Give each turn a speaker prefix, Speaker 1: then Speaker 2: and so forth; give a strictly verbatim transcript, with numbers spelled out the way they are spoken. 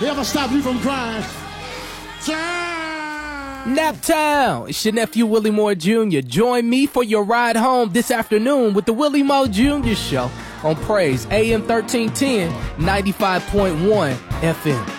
Speaker 1: ever stop you from crying.
Speaker 2: Naptown, it's your nephew Willie Moore Junior Join me for your ride home this afternoon with the Willie Moore Junior Show on Praise A M thirteen ten, ninety-five point one F M.